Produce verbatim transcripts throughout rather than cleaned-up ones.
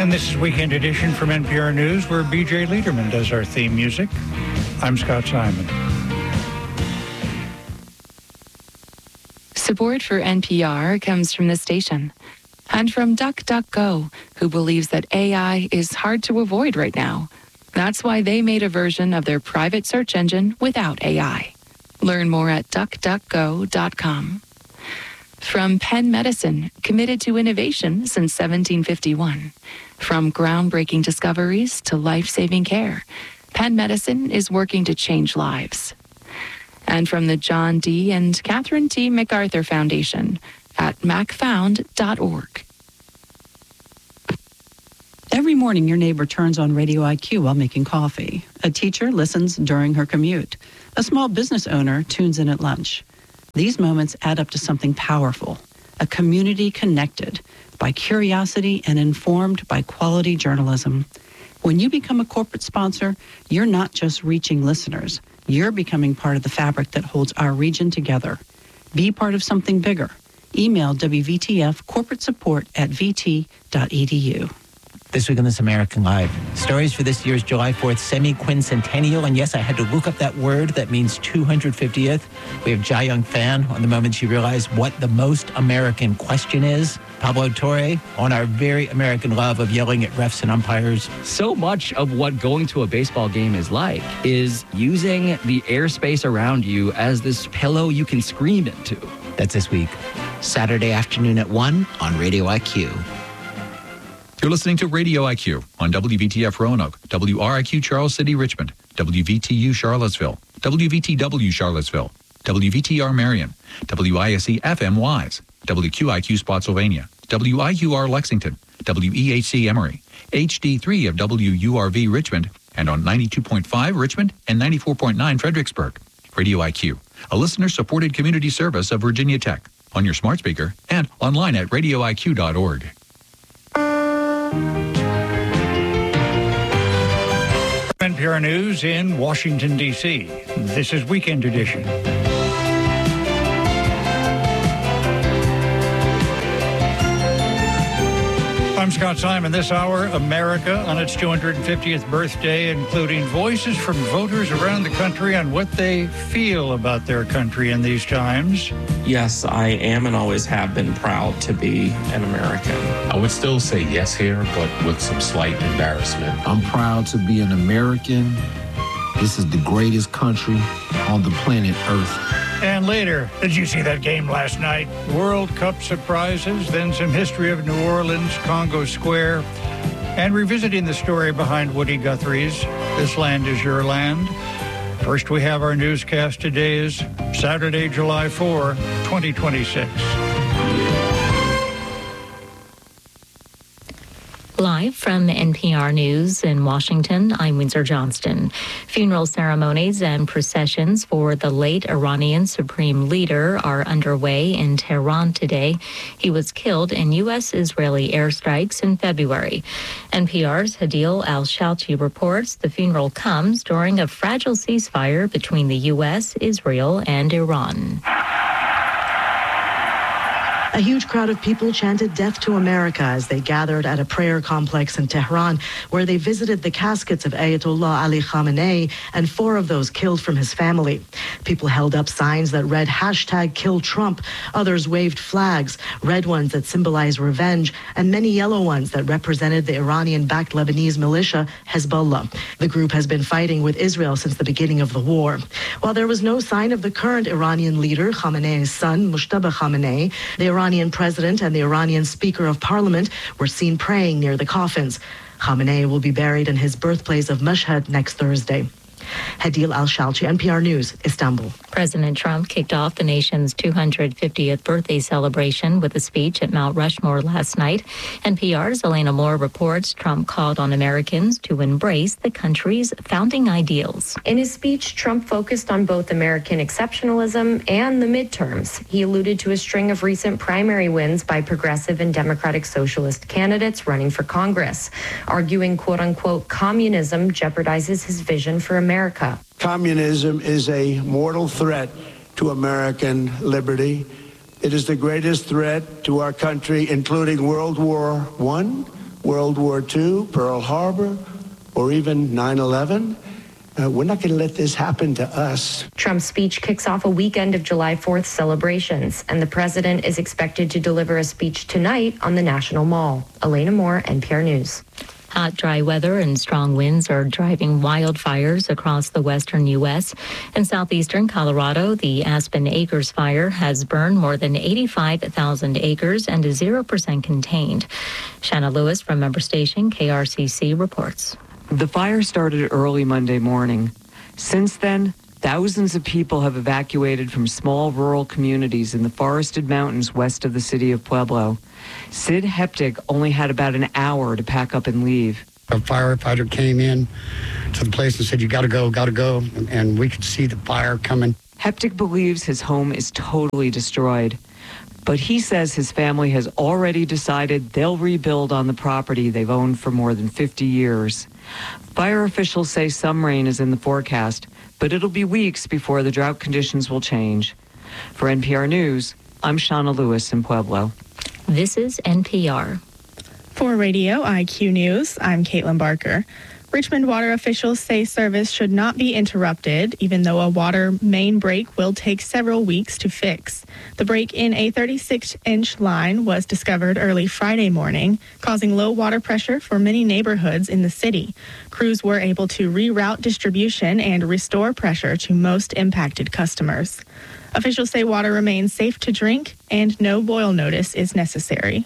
And this is Weekend Edition from N P R News, where B J Liederman does our theme music. I'm Scott Simon. Support for N P R comes from the station and from DuckDuckGo, who believes that A I is hard to avoid right now. That's why they made a version of their private search engine without A I. Learn more at duck duck go dot com. From Penn Medicine, committed to innovation since seventeen fifty-one. From groundbreaking discoveries to life-saving care, Penn Medicine is working to change lives. And from the John D. and Catherine T. MacArthur Foundation at mac found dot org. Every morning, your neighbor turns on Radio I Q while making coffee. A teacher listens during her commute. A small business owner tunes in at lunch. These moments add up to something powerful, a community connected by curiosity and informed by quality journalism. When you become a corporate sponsor, you're not just reaching listeners. You're becoming part of the fabric that holds our region together. Be part of something bigger. Email W V T F corporate support at v t dot e d u. This week on This American Live, stories for this year's July fourth semi-quincentennial. And yes, I had to look up that word that means two hundred fiftieth. We have Jai Young Fan on the moment she realized what the most American question is. Pablo Torre on our very American love of yelling at refs and umpires. So much of what going to a baseball game is like is using the airspace around you as this pillow you can scream into. That's this week, Saturday afternoon at one on Radio I Q. You're listening to Radio I Q on W V T F Roanoke, W R I Q Charles City, Richmond, W V T U Charlottesville, W V T W Charlottesville, W V T R Marion, W I S E F M Wise, W Q I Q Spotsylvania, W I U R Lexington, W E H C Emory, H D three of W U R V Richmond, and on ninety-two point five Richmond and ninety-four point nine Fredericksburg. Radio I Q, a listener-supported community service of Virginia Tech, on your smart speaker and online at radio I Q dot org. N P R News in Washington, D C. This is Weekend Edition. I'm Scott Simon. This hour, America on its two hundred fiftieth birthday, including voices from voters around the country on what they feel about their country in these times. Yes, I am and always have been proud to be an American. I would still say yes here, but with some slight embarrassment. I'm proud to be an American. This is the greatest country on the planet Earth. And later, did you see that game last night? World Cup surprises, then some history of New Orleans, Congo Square, and revisiting the story behind Woody Guthrie's This Land Is Your Land. First, we have our newscast. Today is Saturday, July fourth, twenty twenty-six. Live from N P R News in Washington, I'm Windsor Johnston. Funeral ceremonies and processions for the late Iranian Supreme Leader are underway in Tehran today. He was killed in U S-Israeli airstrikes in February. N P R's Hadil Al-Shalchi reports the funeral comes during a fragile ceasefire between the U S, Israel, and Iran. A huge crowd of people chanted "Death to America" as they gathered at a prayer complex in Tehran, where they visited the caskets of Ayatollah Ali Khamenei and four of those killed from his family. People held up signs that read hashtag Kill Trump. Others waved flags, red ones that symbolize revenge, and many yellow ones that represented the Iranian-backed Lebanese militia Hezbollah. The group has been fighting with Israel since the beginning of the war. While there was no sign of the current Iranian leader, Khamenei's son, Mujtaba Khamenei, the Iranian president and the Iranian Speaker of Parliament were seen praying near the coffins. Khamenei will be buried in his birthplace of Mashhad next Thursday. Hadil Al-Shalchi, N P R News, Istanbul. President Trump kicked off the nation's two hundred fiftieth birthday celebration with a speech at Mount Rushmore last night. N P R's Elena Moore reports Trump called on Americans to embrace the country's founding ideals. In his speech, Trump focused on both American exceptionalism and the midterms. He alluded to a string of recent primary wins by progressive and democratic socialist candidates running for Congress, arguing, quote-unquote, communism jeopardizes his vision for America. Communism is a mortal threat to American liberty. It is the greatest threat to our country, including World War One, World War Two, Pearl Harbor, or even nine eleven. Uh, we're not going to let this happen to us. Trump's speech kicks off a weekend of July fourth celebrations, and the president is expected to deliver a speech tonight on the National Mall. Elena Moore, N P R News. Hot, dry weather and strong winds are driving wildfires across the western U S In southeastern Colorado, the Aspen Acres fire has burned more than eighty-five thousand acres and is zero percent contained. Shanna Lewis from member station K R C C reports. The fire started early Monday morning. Since then, thousands of people have evacuated from small rural communities in the forested mountains west of the city of Pueblo. Sid Heptic only had about an hour to pack up and leave. A firefighter came in to the place and said, "You got to go, got to go," and we could see the fire coming. Heptic believes his home is totally destroyed, but he says his family has already decided they'll rebuild on the property they've owned for more than fifty years. Fire officials say some rain is in the forecast, but it'll be weeks before the drought conditions will change. For N P R News, I'm Shauna Lewis in Pueblo. This is N P R. For Radio I Q News, I'm Caitlin Barker. Richmond water officials say service should not be interrupted, even though a water main break will take several weeks to fix. The break in a thirty-six inch line was discovered early Friday morning, causing low water pressure for many neighborhoods in the city. Crews were able to reroute distribution and restore pressure to most impacted customers. Officials say water remains safe to drink and no boil notice is necessary.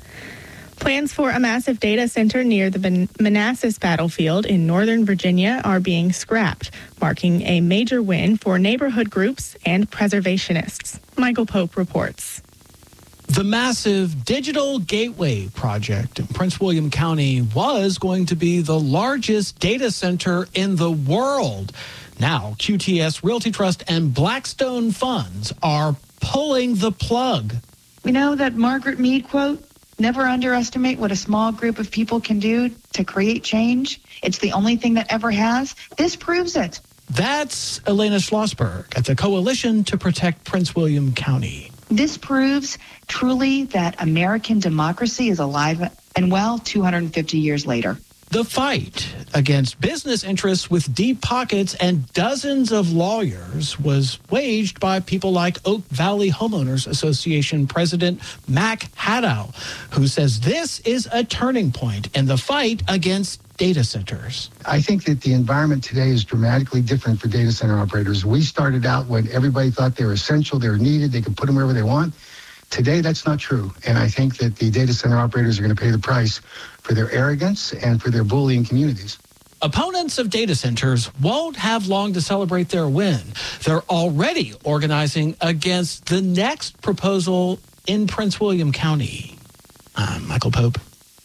Plans for a massive data center near the Manassas battlefield in Northern Virginia are being scrapped, marking a major win for neighborhood groups and preservationists. Michael Pope reports. The massive Digital Gateway project in Prince William County was going to be the largest data center in the world. Now, Q T S Realty Trust and Blackstone funds are pulling the plug. You know that Margaret Mead quote? Never underestimate what a small group of people can do to create change. It's the only thing that ever has. This proves it. That's Elena Schlossberg at the Coalition to Protect Prince William County. This proves truly that American democracy is alive and well two hundred fifty years later. The fight against business interests with deep pockets and dozens of lawyers was waged by people like Oak Valley Homeowners Association President Mac Haddow, who says this is a turning point in the fight against data centers. I think that the environment today is dramatically different for data center operators. We started out when everybody thought they were essential, they were needed, they could put them wherever they want. Today, that's not true. And I think that the data center operators are going to pay the price for their arrogance and for their bullying communities. Opponents of data centers won't have long to celebrate their win. They're already organizing against the next proposal in Prince William County. I'm Michael Pope.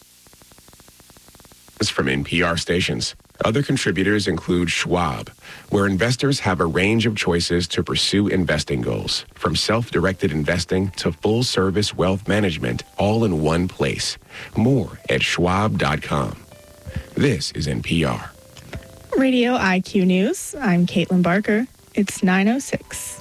From N P R stations. Other contributors include Schwab, where investors have a range of choices to pursue investing goals, from self-directed investing to full-service wealth management, all in one place. More at schwab dot com. This is N P R. Radio I Q News. I'm Caitlin Barker. It's nine oh six.